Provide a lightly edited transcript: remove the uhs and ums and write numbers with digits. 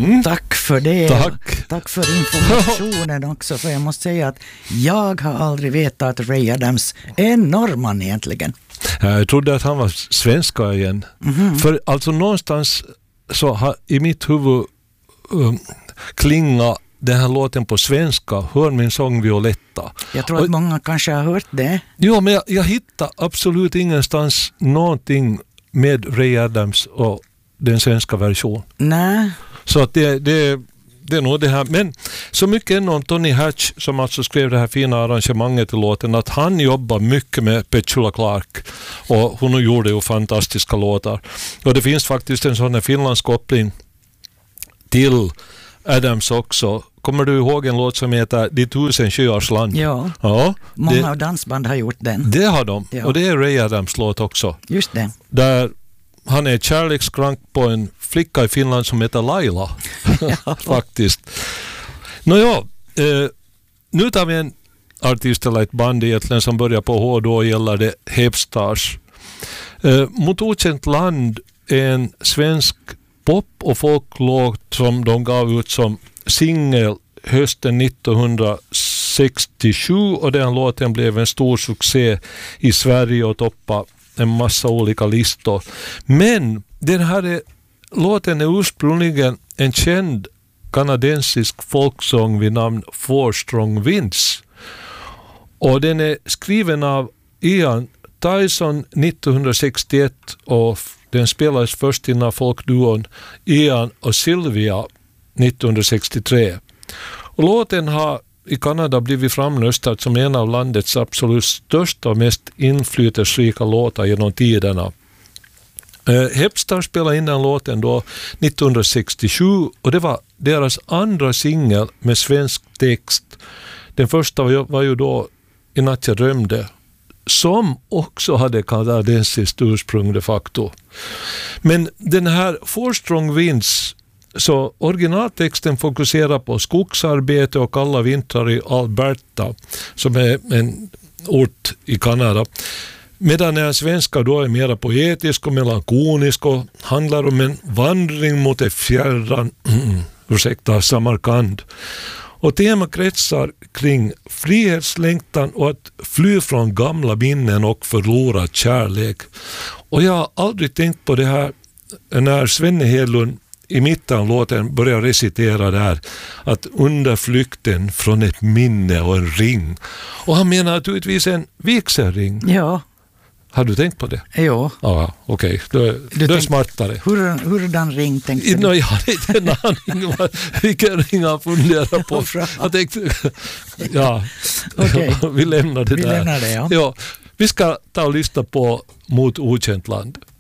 Tack för det. Tack för informationen också. För jag måste säga att jag har aldrig vetat att Ray Adams är norrman egentligen. Jag trodde att han var svenska igen. För alltså någonstans så har i mitt huvud klinga den här låten på svenska. Hör min sång Violetta. Jag tror att många kanske har hört det. Ja, men jag hittar absolut ingenstans någonting med Ray Adams och den svenska versionen. Nej. Så att det är nog det här. Men så mycket ändå om Tony Hatch som alltså skrev det här fina arrangemanget i låten, att han jobbar mycket med Petula Clark och hon gjorde ju fantastiska låtar. Och det finns faktiskt en sån här finlandskoppling till Adams också. Kommer du ihåg en låt som heter De tusen sjöars land? Ja. Många av dansband har gjort den. Det har de. Ja. Och det är Ray Adams låt också. Just det. Där han är kärlekskrank på en flicka i Finland som heter Laila. Faktiskt. Nu tar vi en artist eller ett band egentligen som börjar på H, då gäller det Hepstars. Mot okänt land är en svensk pop- och folklåt som de gav ut som singel hösten 1967, och den låten blev en stor succé i Sverige och toppade en massa olika listor. Men den här låten är ursprungligen en känd kanadensisk folksång vid namn Four Strong Winds. Och den är skriven av Ian Tyson 1961 och den spelades först innan folkduon Ian och Sylvia 1963. Och låten har i Kanada blivit framröstad som en av landets absolut största och mest inflytelserika låtar genom tiderna. Hepstar spelade in den låten då 1967 och det var deras andra singel med svensk text. Den första var ju då I natt jag drömde, som också hade kanadensiskt ursprung de facto. Men den här Four Strong Winds, så originaltexten fokuserar på skogsarbete och kalla vintrar i Alberta, som är en ort i Kanada. Medan den svenska då är mer poetisk och melankolisk och handlar om en vandring mot ett fjärran Samarkand. Och tema kretsar kring frihetslängtan och att fly från gamla minnen och förlorad kärlek. Och jag har aldrig tänkt på det här när Svenne Hedlund i mitten av låten börjar recitera där att under flykten från ett minne och en ring. Och han menar naturligtvis en vigselring. Ja. Har du tänkt på det? Jo. Ja, okej. Då är smartare. Hurdan ring tänkte du? Jag hade inte en aning vilken ring han funderar på. Jag tänkte, vi lämnar det där. Vi lämnar det, ja. Ja. Vi ska ta och lyssna på Mot okänt land.